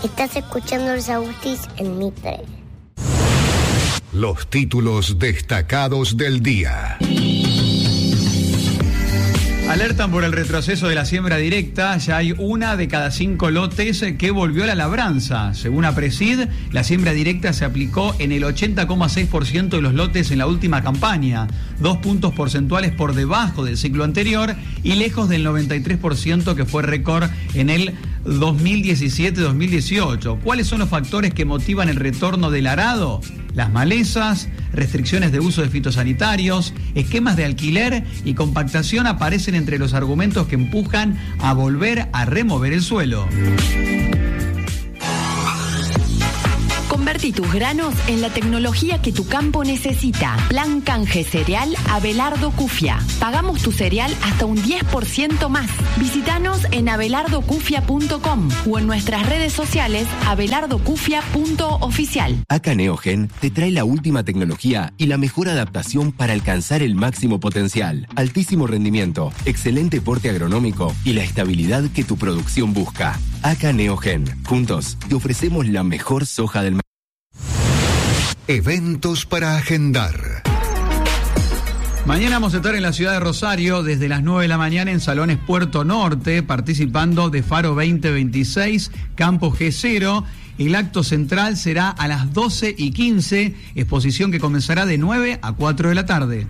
Estás escuchando los Agustis en Mitre. Los títulos destacados del día. Alertan por el retroceso de la siembra directa. Ya hay 1 de cada 5 lotes que volvió a la labranza. Según APRESID, la siembra directa se aplicó en el 80,6% de los lotes en la última campaña, 2 puntos porcentuales por debajo del ciclo anterior y lejos del 93% que fue récord en el 2017-2018. ¿Cuáles son los factores que motivan el retorno del arado? Las malezas, restricciones de uso de fitosanitarios, esquemas de alquiler y compactación aparecen entre los argumentos que empujan a volver a remover el suelo. Convertí tus granos en la tecnología que tu campo necesita. Plan Canje Cereal Abelardo Cufia. Pagamos tu cereal hasta un 10% más. Visítanos en abelardocufia.com o en nuestras redes sociales abelardocufia.oficial. ACA Neogen te trae la última tecnología y la mejor adaptación para alcanzar el máximo potencial. Altísimo rendimiento, excelente porte agronómico y la estabilidad que tu producción busca. ACA Neogen. Juntos te ofrecemos la mejor soja del mercado. Eventos para agendar. Mañana vamos a estar en la ciudad de Rosario desde las 9 de la mañana en Salones Puerto Norte, participando de Faro 2026, Campo G0. El acto central será a las 12:15, exposición que comenzará de 9 a 4 de la tarde.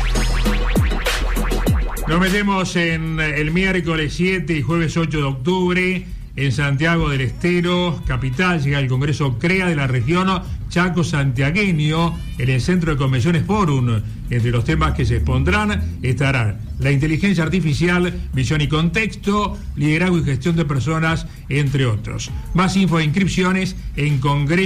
Nos metemos en el miércoles 7 y jueves 8 de octubre. En Santiago del Estero, capital, llega el Congreso CREA de la región Chaco Santiagueño en el Centro de Convenciones Forum. Entre los temas que se expondrán estarán la inteligencia artificial, visión y contexto, liderazgo y gestión de personas, entre otros. Más info e inscripciones en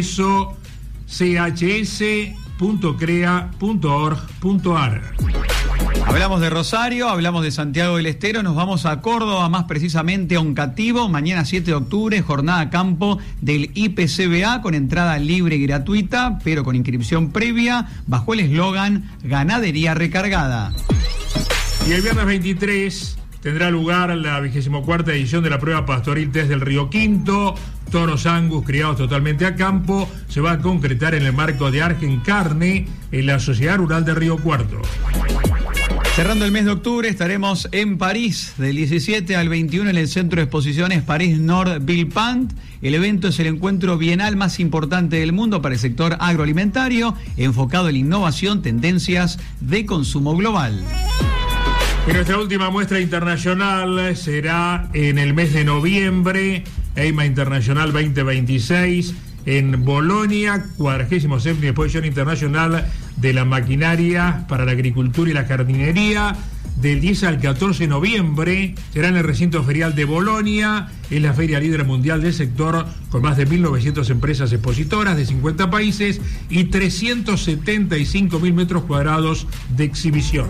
congreso.chs.crea.org.ar. Hablamos de Rosario, hablamos de Santiago del Estero, nos vamos a Córdoba, más precisamente a Oncativo, mañana 7 de octubre, jornada campo del IPCBA con entrada libre y gratuita, pero con inscripción previa, bajo el eslogan Ganadería Recargada. Y el viernes 23 tendrá lugar la 24ª edición de la prueba pastoril Test del Río Quinto. Toros Angus criados totalmente a campo se va a concretar en el marco de Argen Carne en la Sociedad Rural de Río Cuarto. Cerrando el mes de octubre estaremos en París, del 17 al 21 en el Centro de Exposiciones París Nord Villepinte. El evento es el encuentro bienal más importante del mundo para el sector agroalimentario, enfocado en la innovación, tendencias de consumo global. Y nuestra última muestra internacional será en el mes de noviembre, EIMA Internacional 2026, en Bolonia, 47ª Exposición Internacional de la Maquinaria para la Agricultura y la Jardinería, del 10 al 14 de noviembre, será en el recinto ferial de Bolonia, es la feria líder mundial del sector, con más de 1.900 empresas expositoras de 50 países y 375.000 metros cuadrados de exhibición.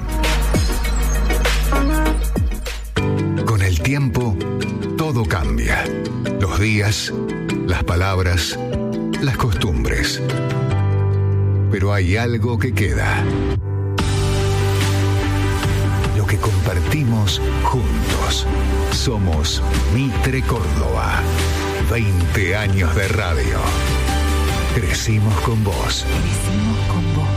Con el tiempo, todo cambia. Los días, las palabras, las costumbres. Pero hay algo que queda. Lo que compartimos juntos. Somos Mitre Córdoba. 20 años de radio. Crecimos con vos. Crecimos con vos.